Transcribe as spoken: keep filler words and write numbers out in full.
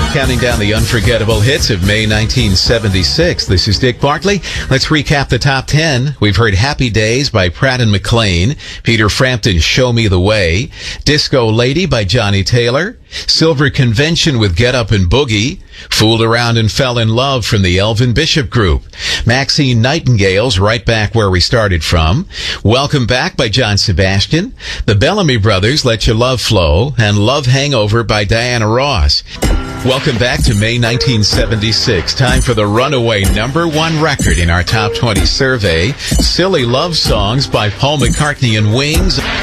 Counting down the unforgettable hits of May nineteen seventy-six. This is Dick Bartley. Let's recap the top ten. We've heard Happy Days by Pratt and McClain, Peter Frampton's Show Me the Way, Disco Lady by Johnny Taylor, Silver Convention with Get Up and Boogie, Fooled Around and Fell in Love from the Elvin Bishop Group, Maxine Nightingale's Right Back Where We Started From, Welcome Back by John Sebastian, The Bellamy Brothers, Let Your Love Flow, and Love Hangover by Diana Ross. Welcome back to May nineteen seventy-six. Time for the runaway number one record in our top twenty survey, Silly Love Songs by Paul McCartney and Wings.